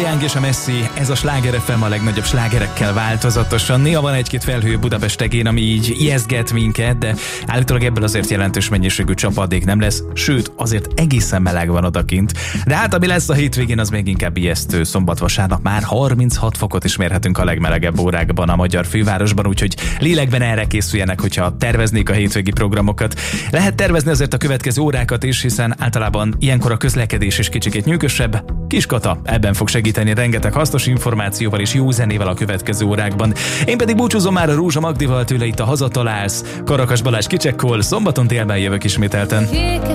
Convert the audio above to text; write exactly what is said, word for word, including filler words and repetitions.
Young és a Messi, ez a Sláger ef em a legnagyobb slágerekkel változatosan. Néha van egy-két felhő Budapest tegén, ami így ijesztget minket, de állítólag ebből azért jelentős mennyiségű csapadék nem lesz, sőt, azért egészen meleg van odakint. De hát ami lesz a hétvégén, az még inkább ijesztő. Szombat-vasárnap már harminchat fokot is mérhetünk a legmelegebb órákban a magyar fővárosban, úgyhogy lélekben erre készüljenek, hogyha terveznék a hétvégi programokat. Lehet tervezni azért a következő órákat is, hiszen általában ilyenkor a közlekedés is kicsikét nyűgösebb. Kiskata ebben fog segíteni rengeteg hasznos információval és jó zenével a következő órákban. Én pedig búcsúzom már a Rózsa Magdival, tőle itt a Hazatalálsz. Karakas Balázs kicsekkol, szombaton délben jövök ismételten.